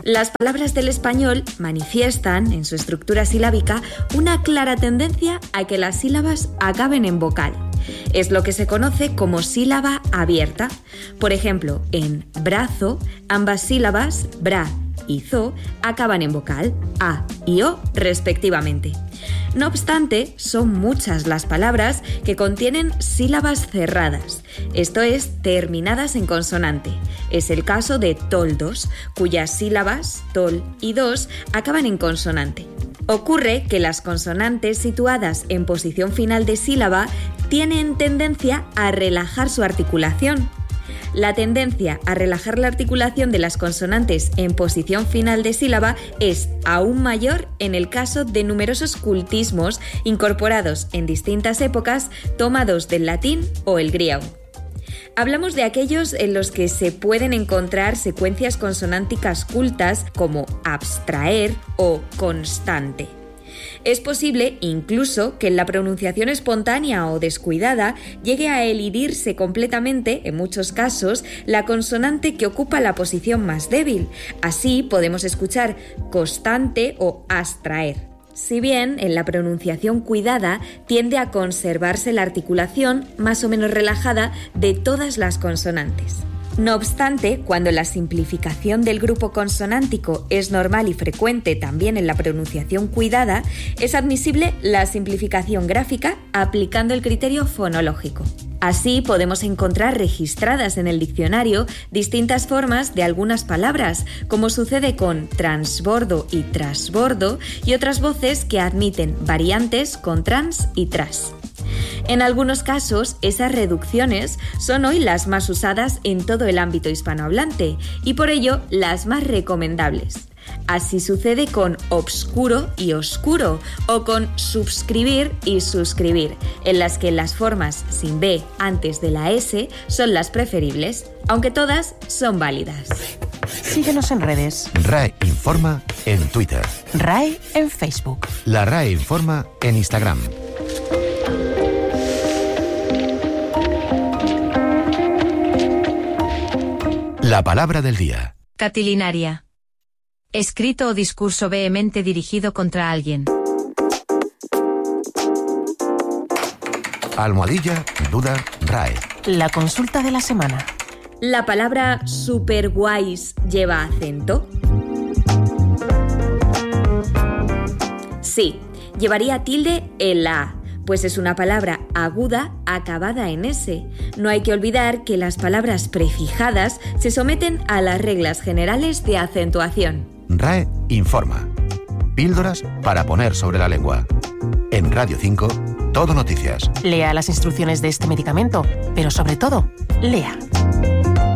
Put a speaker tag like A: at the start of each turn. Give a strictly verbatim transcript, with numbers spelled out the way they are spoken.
A: Las palabras del español manifiestan, en su estructura silábica, una clara tendencia a que las sílabas acaben en vocal. Es lo que se conoce como sílaba abierta. Por ejemplo, en brazo, ambas sílabas, bra y zo, acaban en vocal, a y o, respectivamente. No obstante, son muchas las palabras que contienen sílabas cerradas, esto es, terminadas en consonante. Es el caso de toldos, cuyas sílabas, tol y dos, acaban en consonante. Ocurre que las consonantes situadas en posición final de sílaba tienen tendencia a relajar su articulación. La tendencia a relajar la articulación de las consonantes en posición final de sílaba es aún mayor en el caso de numerosos cultismos incorporados en distintas épocas tomados del latín o el griego. Hablamos de aquellos en los que se pueden encontrar secuencias consonánticas cultas como abstraer o constante. Es posible incluso que en la pronunciación espontánea o descuidada llegue a elidirse completamente, en muchos casos, la consonante que ocupa la posición más débil. Así podemos escuchar constante o abstraer. Si bien en la pronunciación cuidada tiende a conservarse la articulación más o menos relajada de todas las consonantes. No obstante, cuando la simplificación del grupo consonántico es normal y frecuente también en la pronunciación cuidada, es admisible la simplificación gráfica aplicando el criterio fonológico. Así podemos encontrar registradas en el diccionario distintas formas de algunas palabras, como sucede con transbordo y trasbordo, y otras voces que admiten variantes con trans y tras. En algunos casos, esas reducciones son hoy las más usadas en todo el ámbito hispanohablante y por ello las más recomendables. Así sucede con obscuro y oscuro o con subscribir y suscribir, en las que las formas sin B antes de la S son las preferibles, aunque todas son válidas.
B: Síguenos en redes.
C: R A E Informa en Twitter.
B: R A E en Facebook.
C: La R A E Informa en Instagram. La palabra del día.
D: Catilinaria. Escrito o discurso vehemente dirigido contra alguien.
C: Almohadilla, duda, R A E.
B: La consulta de la semana.
A: ¿La palabra superguays lleva acento? Sí, llevaría tilde en la A, pues es una palabra aguda acabada en S. No hay que olvidar que las palabras prefijadas se someten a las reglas generales de acentuación.
C: R A E Informa. Píldoras para poner sobre la lengua. En Radio cinco, Todo Noticias.
B: Lea las instrucciones de este medicamento, pero sobre todo, lea.